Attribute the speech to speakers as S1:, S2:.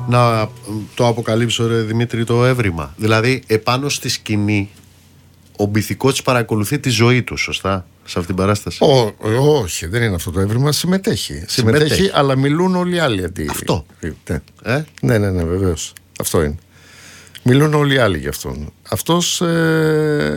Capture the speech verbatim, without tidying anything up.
S1: να το αποκαλύψω, ρε Δημήτρη, το έβριμα. Δηλαδή, επάνω στη σκηνή, ο μπιθικός παρακολουθεί τη ζωή του, σωστά, σε αυτήν την παράσταση.
S2: Ό, όχι, δεν είναι αυτό το έβριμα. Συμμετέχει. Συμμετέχει, Συμμετέχει αλλά μιλούν όλοι οι άλλοι αντί.
S1: Αυτό.
S2: Ναι,
S1: ε?
S2: ναι, ναι, ναι βεβαίως. Αυτό είναι. Μιλούν όλοι οι άλλοι γι' αυτόν. Αυτός. Ε...